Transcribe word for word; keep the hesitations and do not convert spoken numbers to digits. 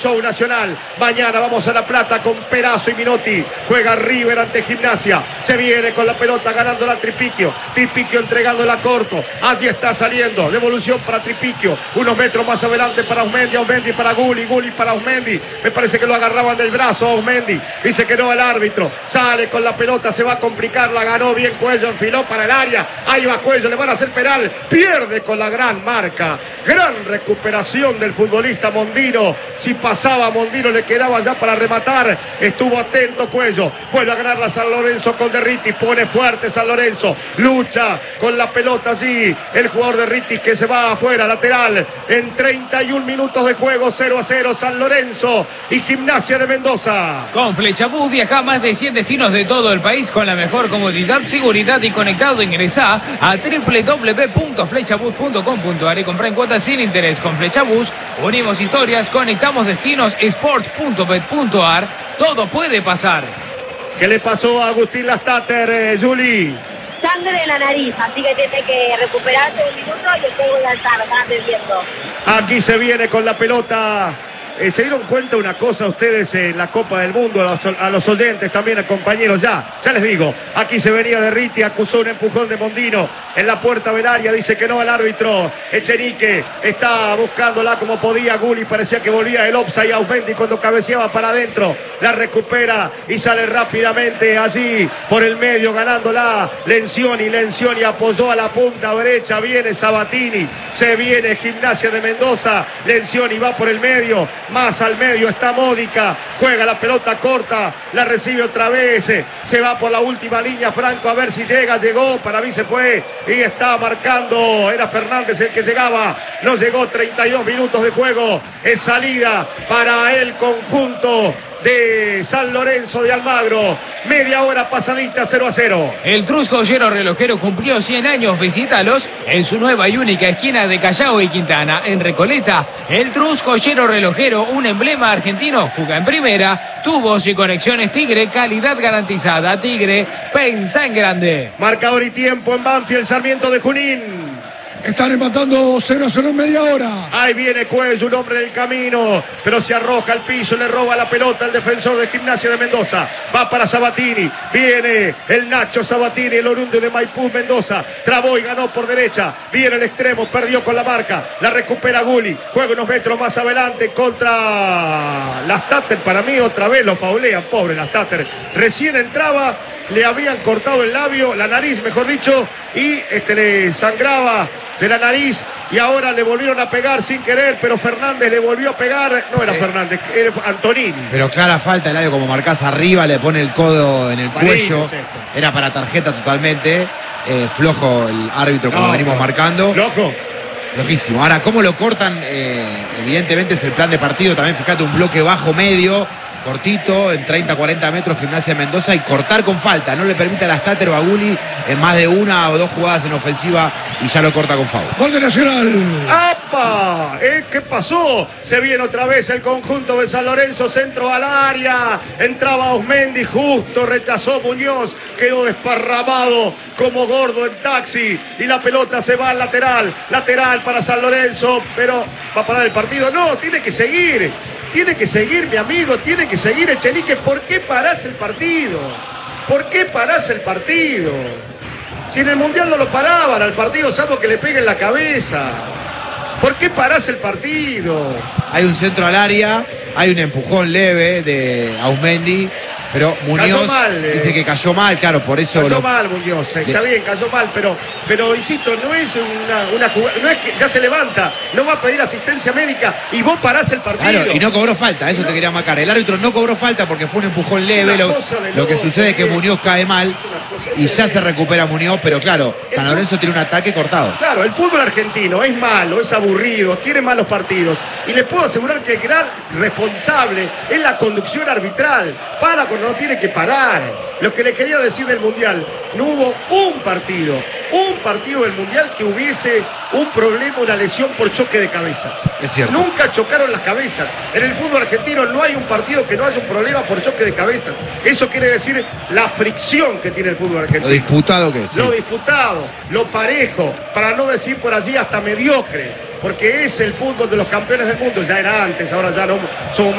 Show Nacional, mañana vamos a La Plata con Perazo y Minotti, juega River ante Gimnasia, se viene con la pelota ganando la Tripiquio, Tripiquio entregándola corto, allí está saliendo, devolución para Tripiquio, unos metros más adelante para Ausmendi, Ausmendi para Gulli, Gulli para Ausmendi, me parece que lo agarraban del brazo Ausmendi, dice que no al árbitro, sale con la pelota, se va a complicar, la ganó bien Cuello, enfiló para el área, ahí va Cuello, le van a hacer penal, pierde con la gran marca, gran recuperación del futbolista Mondino, si pasaba Mondino le quedaba ya para rematar, estuvo atento Cuello, vuelve a ganar la San Lorenzo con Derritis, pone fuerte San Lorenzo, lucha con la pelota allí, el jugador Derritis que se va afuera, lateral, en treinta y un minutos de juego, cero a cero San Lorenzo y Gimnasia de Mendoza. Con Flechabús viaja a más de cien destinos de todo el país con la mejor comodidad, seguridad y conectado. Ingresá a doble u doble u doble u punto flechabús punto com punto a r y compra en cuotas sin interés. Con Flechabús unimos historias, conectamos destinos, sport punto bet punto a r. Todo puede pasar. ¿Qué le pasó a Agustín Lastater, eh, Juli? Sangre en la nariz, así que tiene que recuperarse un minuto y después voy a estar viendo. Aquí se viene con la pelota. Eh, ¿Se dieron cuenta una cosa ustedes en la Copa del Mundo? A los, a los oyentes también, a compañeros, ya, ya les digo. Aquí se venía Derriti, acusó un empujón de Mondino en la puerta del área, dice que no al árbitro. Echenique está buscándola como podía, Gulli parecía que volvía el offside, Ausmendi cuando cabeceaba para adentro, la recupera y sale rápidamente allí por el medio ganándola. Lencioni, Lencioni apoyó a la punta derecha, viene Sabatini, se viene Gimnasia de Mendoza, Lencioni va por el medio, más al medio está Módica, juega la pelota corta, la recibe otra vez, se va por la última línea Franco a ver si llega, llegó, para mí se fue y está marcando, era Fernández el que llegaba, no llegó, treinta y dos minutos de juego, es salida para el conjunto de San Lorenzo de Almagro, media hora pasadita, cero a cero. El Trus Joyero Relojero cumplió cien años, visítalos en su nueva y única esquina de Callao y Quintana, en Recoleta. El Trus Joyero Relojero, un emblema argentino, juega en primera, tubos y conexiones Tigre, calidad garantizada. Tigre, pensa en grande. Marcador y tiempo en Banfield, Sarmiento de Junín. Están empatando cero a cero en media hora. Ahí viene Cuello, un hombre en el camino, pero se arroja al piso, le roba la pelota al defensor de Gimnasia de Mendoza. Va para Sabatini, viene el Nacho Sabatini, el oriundo de Maipú, Mendoza. Trabó y ganó por derecha, viene el extremo, perdió con la marca, la recupera Gulli, juega unos metros más adelante contra Lastater. Para mí otra vez lo faulean, pobre Lastater. Recién entraba, le habían cortado el labio, la nariz mejor dicho, y este le sangraba de la nariz y ahora le volvieron a pegar sin querer, pero Fernández le volvió a pegar, no era eh, Fernández, era Antonini. Pero clara falta, Eladio, como marcás arriba, le pone el codo en el Marines, cuello, es era para tarjeta totalmente, eh, flojo el árbitro como no, venimos no. marcando. Flojo. Flojísimo. Ahora, ¿cómo lo cortan? Eh, evidentemente es el plan de partido, también fíjate un bloque bajo medio, cortito, en treinta a cuarenta metros Gimnasia de Mendoza y cortar con falta, no le permite a Lastater o a Gulli en más de una o dos jugadas en ofensiva y ya lo corta con foul. Gol de Nacional. ¡Apa! ¿Eh? ¿Qué pasó? Se viene otra vez el conjunto de San Lorenzo, centro al área, entraba Ausmendi, justo rechazó Muñoz, quedó desparramado como gordo en taxi y la pelota se va al lateral, lateral para San Lorenzo, pero ¿va a parar el partido? No, tiene que seguir. Tiene que seguir, mi amigo, tiene que seguir Echenique. ¿Por qué parás el partido? ¿Por qué parás el partido? Si en el Mundial no lo paraban al partido, salvo que le peguen la cabeza. ¿Por qué parás el partido? Hay un centro al área, hay un empujón leve de Ausmendi, pero Muñoz mal, eh. dice que cayó mal, claro, por eso... Cayó lo... mal Muñoz, eh, está bien, cayó mal, pero, pero insisto, no es una, una jugada, no es que ya se levanta, no va a pedir asistencia médica y vos parás el partido. Claro, y no cobró falta, eso no, te quería marcar. El árbitro no cobró falta porque fue un empujón leve, lo, lo que sucede es que Muñoz cae mal y ya se recupera Muñoz, pero claro, San Lorenzo tiene un ataque cortado. Claro, el fútbol argentino es malo, es aburrido, tiene malos partidos y les puedo asegurar que el gran responsable es la conducción arbitral. Para cuando no tiene que parar. Lo que les quería decir del Mundial, no hubo un partido, un partido del Mundial que hubiese un problema, una lesión por choque de cabezas. Es cierto. Nunca chocaron las cabezas. En el fútbol argentino no hay un partido que no haya un problema por choque de cabezas. Eso quiere decir la fricción que tiene el fútbol argentino. Lo disputado que es. Lo sí. disputado, lo parejo, para no decir por allí hasta mediocre. Porque es el fútbol de los campeones del mundo. Ya era antes, ahora ya no somos